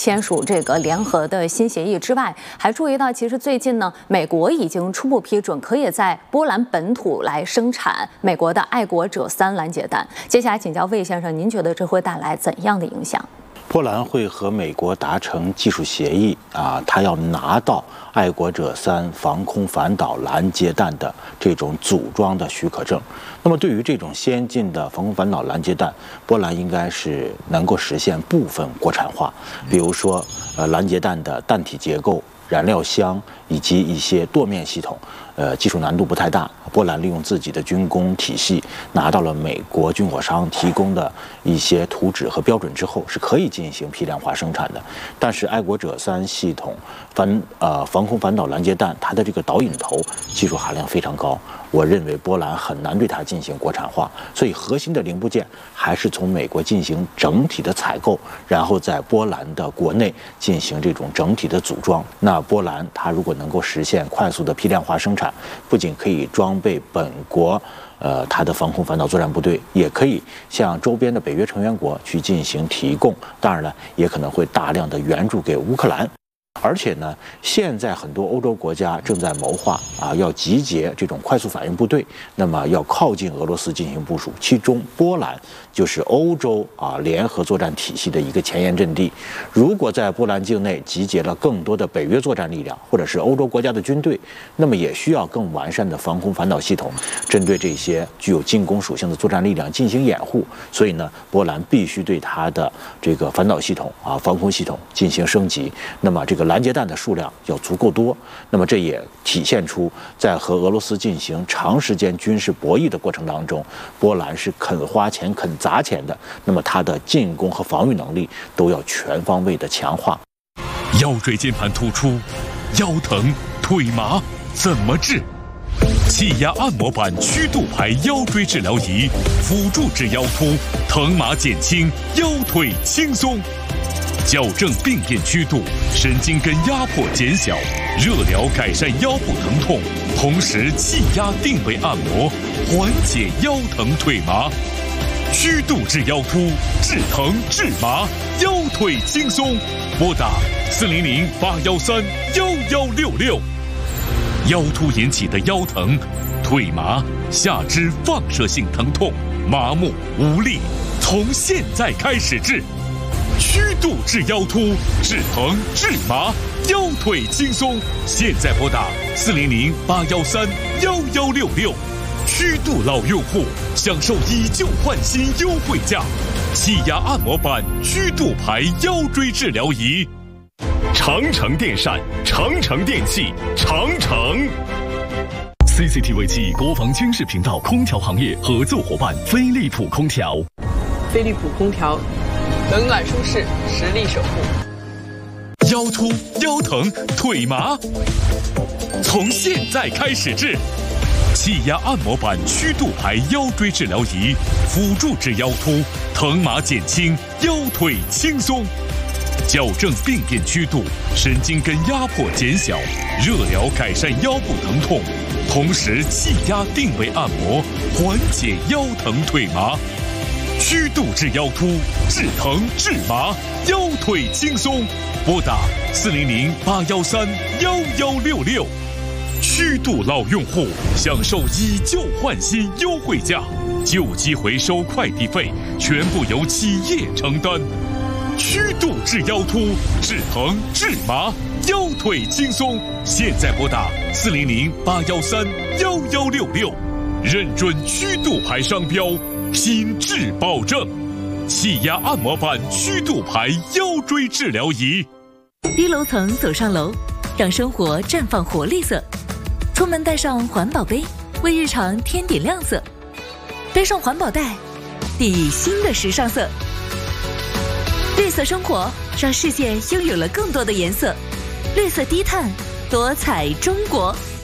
签署这个联合的新协议之外，还注意到，其实最近呢，美国已经初步批准可以在波兰本土来生产美国的爱国者3拦截弹。接下来请教魏先生，您觉得这会带来怎样的影响？ 波兰会和美国达成技术协议他要拿到爱国者3防空反导拦截弹的这种组装的许可证。那么对于这种先进的防空反导拦截弹，波兰应该是能够实现部分国产化，比如说拦截弹的弹体结构、燃料箱以及一些舵面系统，技术难度不太大。波兰利用自己的军工体系，拿到了美国军火商提供的一些图纸和标准之后，是可以进行批量化生产的。但是爱国者3系统防空反导拦截弹，它的这个导引头技术含量非常高，我认为波兰很难对它进行国产化，所以核心的零部件还是从美国进行整体的采购，然后在波兰的国内进行这种整体的组装。那波兰它如果能够实现快速的批量化生产，不仅可以装备本国它的防空反导作战部队，也可以向周边的北约成员国去进行提供，当然了，也可能会大量的援助给乌克兰。而且呢，现在很多欧洲国家正在谋划要集结这种快速反应部队，那么要靠近俄罗斯进行部署。其中，波兰就是欧洲联合作战体系的一个前沿阵地。如果在波兰境内集结了更多的北约作战力量，或者是欧洲国家的军队，那么也需要更完善的防空反导系统，针对这些具有进攻属性的作战力量进行掩护。所以呢，波兰必须对它的这个反导系统防空系统进行升级。那么这个拦截弹的数量要足够多，那么这也体现出在和俄罗斯进行长时间军事博弈的过程当中，波兰是肯花钱、肯砸钱的。那么它的进攻和防御能力都要全方位的强化。 腰椎间盘突出、腰疼、腿麻怎么治？气压按摩板曲度排腰椎治疗仪，辅助治腰突，疼麻减轻，腰腿轻松。矫正病变曲度，神经根压迫减小，热疗改善腰部疼痛，同时气压定位按摩，缓解腰疼腿麻。曲度治腰突，治疼治麻，腰腿轻松。拨打400-813-1166。腰突引起的腰疼、腿麻、下肢放射性疼痛、麻木无力，从现在开始治。曲度治腰突，治疼治麻，腰腿轻松。现在拨打400-813-1166。曲度老用户享受以旧换新优惠价，气压按摩板曲度排腰椎治疗仪。长城电扇、长城电器、长城。CCTV 暨国防军事频道空调行业合作伙伴飞利浦空调。 飞利浦空调。冷暖舒适，实力守护。 腰突、腰疼、腿麻，从现在开始治。气压按摩板曲度排腰椎治疗仪，辅助治腰突，疼麻减轻，腰腿轻松。矫正病变曲度，神经根压迫减小，热疗改善腰部疼痛，同时气压定位按摩，缓解腰疼腿麻。曲度治腰突，治疼治麻，腰腿轻松。拨打400-813-1166。曲度老用户享受以旧换新优惠价，旧机回收快递费全部由企业承担。曲度治腰突，治疼治麻，腰腿轻松。现在拨打400-813-1166。认准曲度牌商标，品质保证。气压按摩板曲度牌腰椎治疗仪。 低楼层走上楼，让生活绽放活力色。出门带上环保杯，为日常添点亮色。背上环保袋，递新的时尚色。绿色生活，让世界拥有了更多的颜色。绿色低碳，多彩中国。